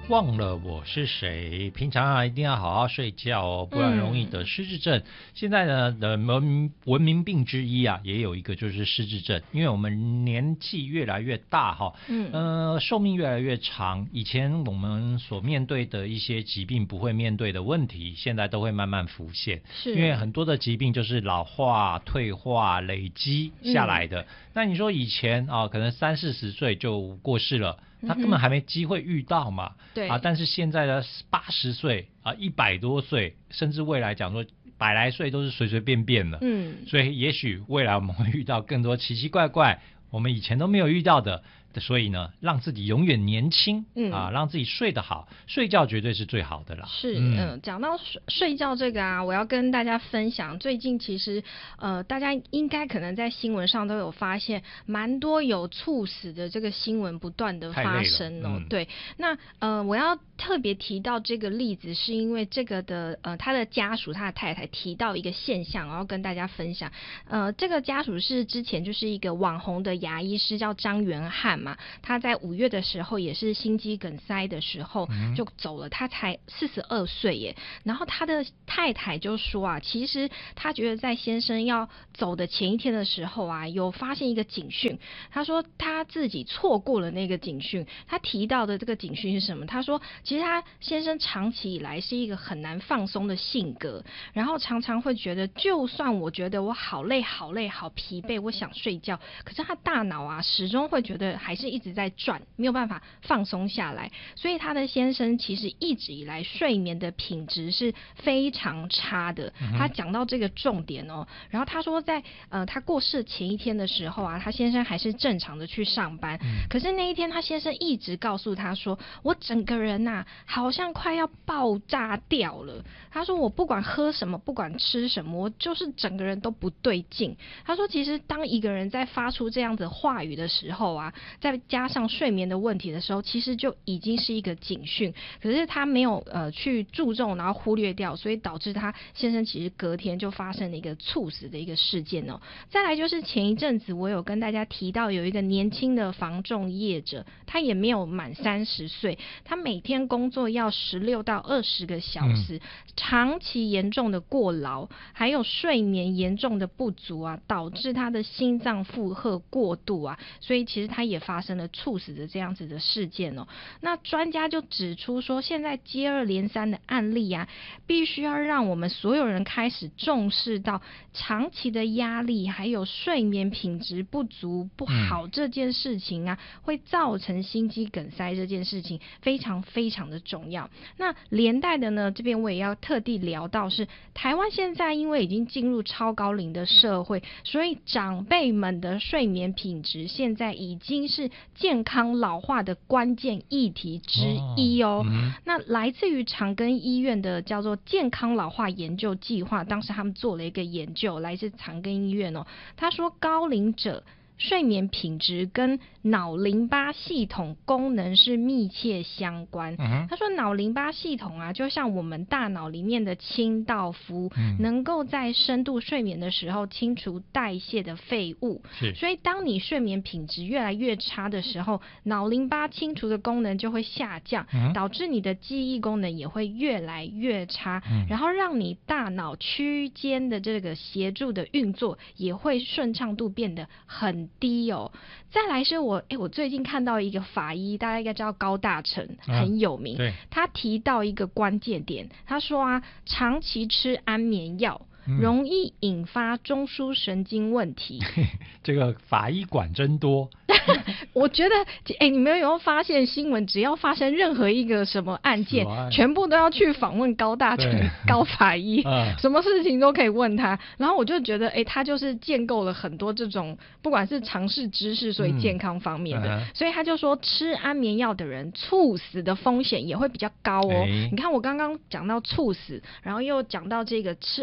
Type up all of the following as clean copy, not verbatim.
忘了我是谁，平常一定要好好睡觉哦，不然容易得失智症。现在呢的文明病之一啊，也有一个就是失智症，因为我们年纪越来越大哈，寿命越来越长，以前我们所面对的一些疾病不会面对的问题，现在都会慢慢浮现。因为很多的疾病就是老化、退化、累积下来的。那你说以前啊，可能30-40岁就过世了。他根本还没机会遇到嘛， 对啊，但是现在的80岁啊，100多岁，甚至未来讲说100来岁都是随随便便的，所以也许未来我们会遇到更多奇奇怪怪我们以前都没有遇到的，所以呢，让自己永远年轻，让自己睡得好，睡觉绝对是最好的啦。 是，讲到睡觉这个啊，我要跟大家分享，最近其实大家应该可能在新闻上都有发现，蛮多有猝死的这个新闻不断的发生哦。对，那我要特别提到这个例子，是因为这个的他的家属，他的太太提到一个现象，然后跟大家分享。这个家属是之前就是一个网红的牙医师，叫张元汉嘛，他在5月的时候也是心肌梗塞的时候就走了，他才42岁耶。然后他的太太就说啊，其实他觉得在先生要走的前一天的时候啊，有发现一个警讯。他说他自己错过了那个警讯。他提到的这个警讯是什么？他说其实他先生长期以来是一个很难放松的性格，然后常常会觉得，就算我觉得我好累好累好疲惫，我想睡觉，可是他大脑啊始终会觉得还是一直在转，没有办法放松下来。所以他的先生其实一直以来睡眠的品质是非常差的。他讲到这个重点哦，然后他说在他过世前一天的时候啊，他先生还是正常的去上班，可是那一天他先生一直告诉他说，我整个人啊好像快要爆炸掉了。他说我不管喝什么，不管吃什么，我就是整个人都不对劲。他说其实当一个人在发出这样子话语的时候啊，再加上睡眠的问题的时候，其实就已经是一个警讯，可是他没有去注重，然后忽略掉，所以导致他先生其实隔天就发生了一个猝死的一个事件哦。再来就是前一阵子我有跟大家提到有一个年轻的房仲业者，他也没有满30岁，他每天工作要16到20个小时，长期严重的过劳，还有睡眠严重的不足啊，导致他的心脏负荷过度啊，所以其实他也发生了猝死的这样子的事件哦。那专家就指出说，现在接二连三的案例啊，必须要让我们所有人开始重视到长期的压力还有睡眠品质不足不好这件事情啊，会造成心肌梗塞这件事情非常非常的重要。那连带的呢，这边我也要特地聊到是台湾现在因为已经进入超高龄的社会，所以长辈们的睡眠品质现在已经是健康老化的关键议题之一哦。那来自于长庚医院的叫做健康老化研究计划，当时他们做了一个研究，来自长庚医院哦。他说高龄者睡眠品质跟脑淋巴系统功能是密切相关。他说脑淋巴系统啊，就像我们大脑里面的清道夫，能够在深度睡眠的时候清除代谢的废物。所以当你睡眠品质越来越差的时候，脑淋巴清除的功能就会下降，导致你的记忆功能也会越来越差，然后让你大脑区间的这个协助的运作也会顺畅度变得很低哦。再来是我最近看到一个法医，大家应该知道高大成，很有名，他提到一个关键点，他说啊，长期吃安眠药容易引发中枢神经问题。 这个法医管真多。 我觉得你们有没有发现新闻只要发生任何一个什么案件，全部都要去访问高大成高法医，什么事情都可以问他。然后我就觉得他就是建构了很多这种不管是常识知识，所以健康方面的，所以他就说吃安眠药的人猝死的风险也会比较高哦。你看我刚刚讲到猝死，然后又讲到这个吃安眠药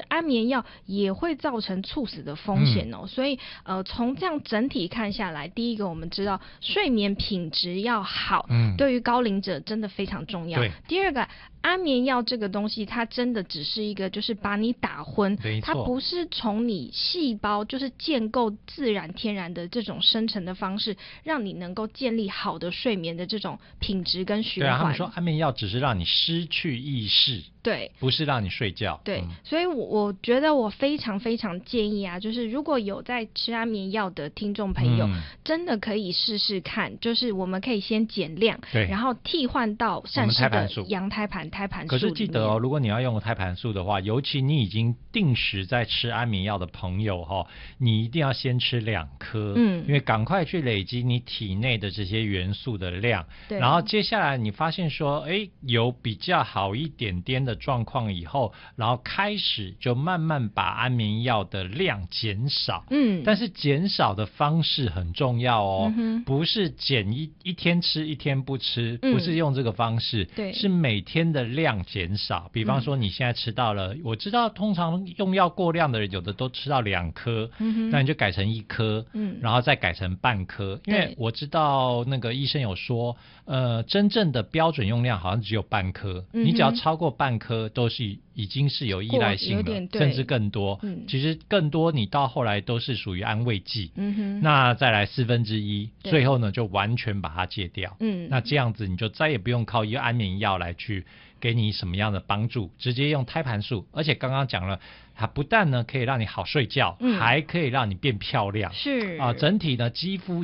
药也会造成猝死的风险哦。所以从这样整体看下来，第一个我们知道睡眠品质要好，对于高龄者真的非常重要。第二个，安眠药这个东西它真的只是一个就是把你打昏，它不是从你细胞就是建构自然天然的这种生成的方式，让你能够建立好的睡眠的这种品质跟循环。 对啊，他们说安眠药只是让你失去意识， 对， 不是让你睡觉。 对，所以我觉得我非常非常建议啊，就是如果有在吃安眠药的听众朋友，真的可以试试看，就是我们可以先减量， 对， 然后替换到膳食的羊胎盘素。 可是记得哦，如果你要用胎盘素的话，尤其你已经定时在吃安眠药的朋友你一定要先吃2颗，因为赶快去累积你体内的这些元素的量，然后接下来你发现说有比较好一点点的状况以后，然后开始就慢慢把安眠药的量减少，但是减少的方式很重要哦，不是减一天吃一天不吃，不是用这个方式，是每天的量减少。比方说你现在吃到了，我知道通常用药过量的人有的都吃到2颗，那你就改成1颗，然后再改成半颗，因为我知道那个医生有说真正的标准用量好像只有半颗，你只要超过半颗都是已经是有依赖性了，甚至更多，其实更多你到后来都是属于安慰剂，那再来1/4，最后呢就完全把它戒掉，那这样子你就再也不用靠一个安眠药来去给你什么样的帮助，直接用胎盘素，而且刚刚讲了，它不但呢可以让你好睡觉，还可以让你变漂亮， 是整体呢肌肤